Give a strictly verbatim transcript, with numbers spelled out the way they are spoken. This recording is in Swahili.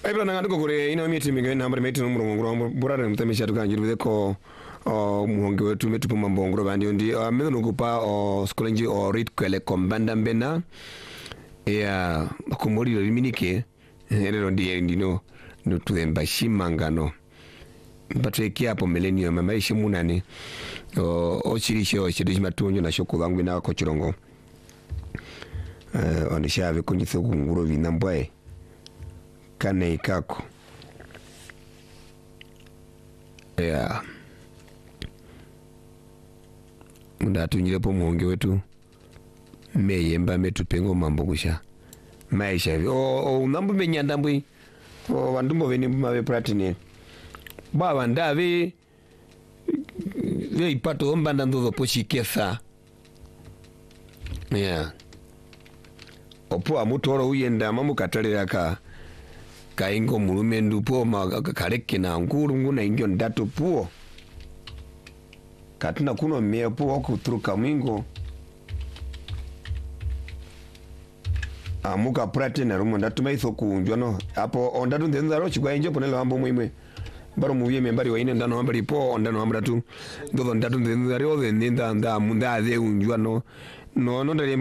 Aibra nangatuko kure ino miti mingi nambari meti numuru nguru burare mtemisha tukanjiru ko muhonge wetu metu puma mbongro bandi ndi medo nukupa o skolenji o rit kwele kombanda mbena ya kumori lo liminike ero ndi ndino nutuemba shimangano mpatweki hapo millennium maishi munani o ochirisho chirishi matunyo na shoko wangu na ko chirongo eh onishabe kunyitho kunguro vinambwae kane ikako ya munda tunyire po muonge wetu meyemba metu pengo mambo kusha maisha o o nambu menyandambwi o vandumbo veni mabe platini baba ndavi ve ipato mbanda ndo pochikesa ya opo amutoro uyenda mamukatalira ka kaingo mulume ndupo makareke na nguru nguna ingyo ndatu puo katina kuno mea puo kutruka mwingo amuka prate na rumo ndatu maitho kunjwa no hapo ondatu ndenzaro chikwa injo ponelo hambo mwimwe baro muye membari wa ine ndano hambari po ndano hambra tu ndodo ndatu ndenzaro nda nda munda ze unjwa no no no